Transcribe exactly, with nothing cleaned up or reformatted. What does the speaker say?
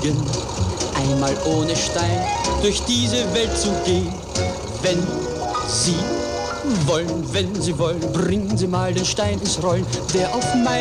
wagen, einmal ohne Stein durch diese Welt zu gehen. Wenn Sie wollen, wenn Sie wollen, bringen Sie mal den Stein ins Rollen, der auf mein